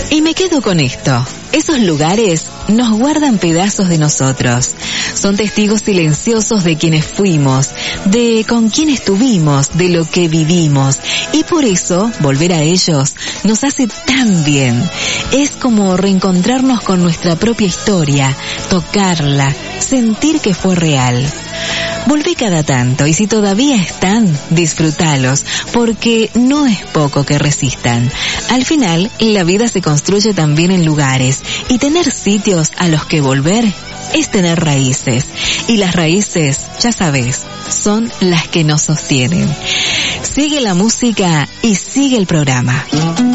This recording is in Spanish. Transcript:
Y me quedo con esto. Esos lugares nos guardan pedazos de nosotros. Son testigos silenciosos de quienes fuimos, de con quién estuvimos, de lo que vivimos. Y por eso, volver a ellos nos hace tan bien. Es como reencontrarnos con nuestra propia historia, tocarla, sentir que fue real. Volvé cada tanto y si todavía están, disfrútalos, porque no es poco que resistan. Al final, la vida se construye también en lugares y tener sitios a los que volver es tener raíces. Y las raíces, ya sabes, son las que nos sostienen. Sigue la música y sigue el programa.